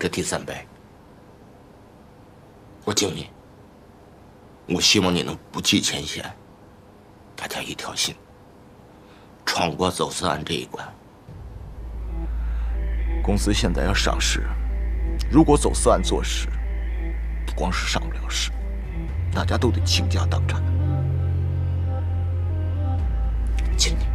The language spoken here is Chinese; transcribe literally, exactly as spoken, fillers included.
这第三杯，我敬你。我希望你能不计前嫌，大家一条心，闯过走私案这一关。 公司现在要上市，如果走私案做实，不光是上不了市，大家都得倾家荡产。 敬你。